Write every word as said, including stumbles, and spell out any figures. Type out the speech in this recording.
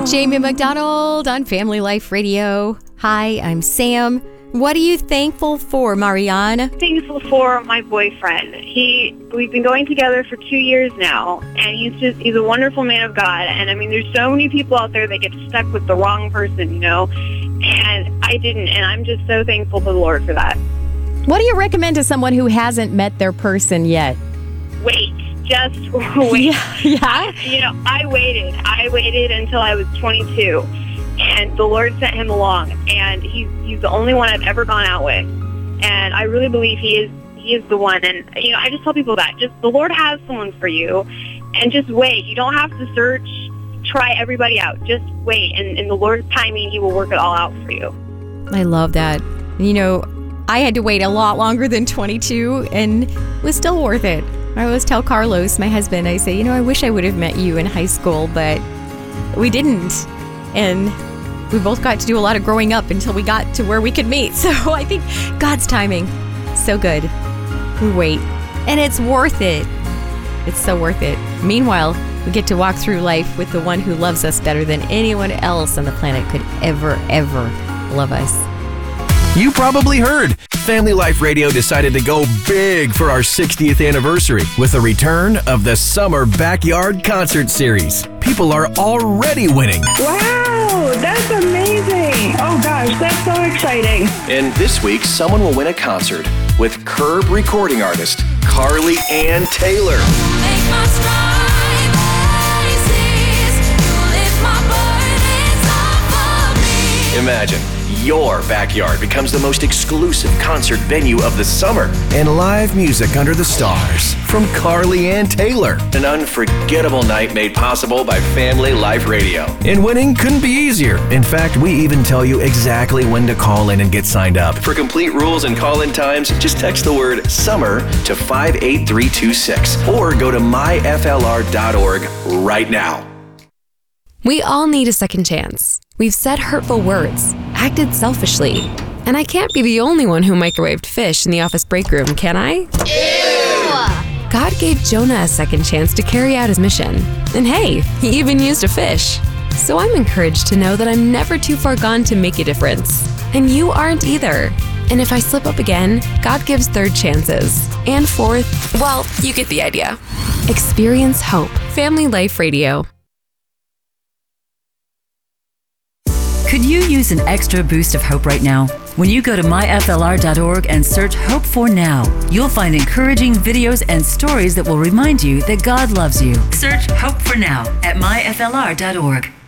Jamie McDonald on Family Life Radio. Hi, I'm Sam. What are you thankful for, Marianne? Thankful for my boyfriend. He, we've been going together for two years now, and he's just, he's a wonderful man of God. And I mean, there's so many people out there that get stuck with the wrong person, you know, and I didn't, and I'm just so thankful to the Lord for that. What do you recommend to someone who hasn't met their person yet? Wait. Just wait. Yeah, yeah. You know, I waited. I waited until I was twenty-two, and the Lord sent him along, and he's he's the only one I've ever gone out with, and I really believe he is he is the one. And you know, I just tell people that just the Lord has someone for you, and just wait. You don't have to search, try everybody out. Just wait, and in the Lord's timing, He will work it all out for you. I love that. You know, I had to wait a lot longer than twenty-two, and it was still worth it. I always tell Carlos, my husband, I say, you know, I wish I would have met you in high school, but we didn't. And we both got to do a lot of growing up until we got to where we could meet. So I think God's timing, so good. We wait. And it's worth it. It's so worth it. Meanwhile, we get to walk through life with the one who loves us better than anyone else on the planet could ever, ever love us. You probably heard. Family Life Radio decided to go big for our sixtieth anniversary with the return of the Summer Backyard Concert Series. People are already winning. Wow, that's amazing. Oh gosh, that's so exciting. And this week, someone will win a concert with Curb recording artist Carly Ann Taylor. Make my stride places, lift my burdens off of me. Imagine your backyard becomes the most exclusive concert venue of the summer. And live music under the stars from Carly Ann Taylor. An unforgettable night made possible by Family Life Radio. And winning couldn't be easier. In fact, we even tell you exactly when to call in and get signed up. For complete rules and call-in times, just text the word SUMMER to five eight three two six or go to my f l r dot org right now. We all need a second chance. We've said hurtful words, acted selfishly, and I can't be the only one who microwaved fish in the office break room, can I? Ew! God gave Jonah a second chance to carry out his mission. And hey, he even used a fish. So I'm encouraged to know that I'm never too far gone to make a difference. And you aren't either. And if I slip up again, God gives third chances. And fourth, well, you get the idea. Experience hope. Family Life Radio. Could you use an extra boost of hope right now? When you go to my f l r dot org and search Hope for Now, you'll find encouraging videos and stories that will remind you that God loves you. Search Hope for Now at my f l r dot org.